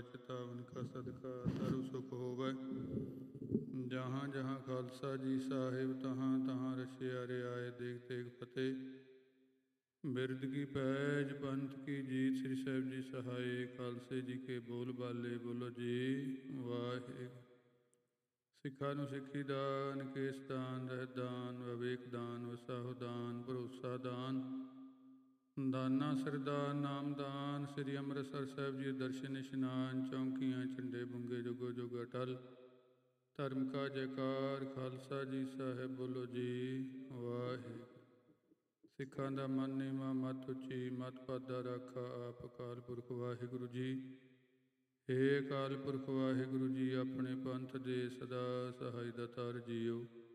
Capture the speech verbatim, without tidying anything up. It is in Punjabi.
ਚਿਤਾਵਨ ਕਾ ਸਦਕਾ ਸਰਬ ਸੁਖ ਹੋਵੈ। ਜਹਾਂ ਜਹਾਂ ਖਾਲਸਾ ਜੀ ਸਾਹਿਬ ਤਹਾਂ ਤਹਾਂ ਰਸਿਆ ਰਿਆਏ ਦੇਖ ਤੇਗ ਫਤਿਹ। ਬਿਰਦ ਕੀ ਪੈਜ ਪੰਥ ਕੀ ਜੀਤ ਸ੍ਰੀ ਸਾਹਿਬ ਜੀ ਸਹਾਏ। ਖਾਲਸੇ ਜੀ ਕੇ ਬੋਲ ਬਾਲੇ ਬੋਲੋ ਜੀ ਵਾਹਿਗੁਰੂ। ਸਿੱਖਾਂ ਨੂੰ ਸਿੱਖੀ ਦਾਨ, ਕੇਸ ਦਾਨ, ਰਹਿਤ ਦਾਨ, ਵਿਵੇਕ ਦਾਨ, ਵਸਾਹੁ ਦਾਨ, ਭਰੋਸਾ ਦਾਨ, ਦਾਨਾ ਸਰਦਾਨ, ਨਾਮਦਾਨ। ਸ੍ਰੀ ਅੰਮ੍ਰਿਤਸਰ ਸਾਹਿਬ ਜੀ ਦਰਸ਼ਨ ਇਸ਼ਨਾਨ, ਚੌਂਕੀਆਂ ਝੰਡੇ ਬੁੰਗੇ ਜੁਗੋ ਜੁਗ ਅਟਲ। ਧਰਮ ਕਾ ਜੈਕਾਰ ਖਾਲਸਾ ਜੀ ਸਾਹਿਬ ਬੋਲੋ ਜੀ ਵਾਹਿਗੁਰੂ। ਸਿੱਖਾਂ ਦਾ ਮਨ ਨੀਵਾਂ ਮੱਤ ਉੱਚੀ, ਮੱਤ ਪਾਦਾ ਰਾਖਾ ਆਪ ਅਕਾਲ ਪੁਰਖ ਵਾਹਿਗੁਰੂ ਜੀ। ਏ ਅਕਾਲ ਪੁਰਖ ਵਾਹਿਗੁਰੂ ਜੀ, ਆਪਣੇ ਪੰਥ ਦੇ ਸਦਾ ਸਹਾਈ ਦਾਤਾਰ ਜੀਓ।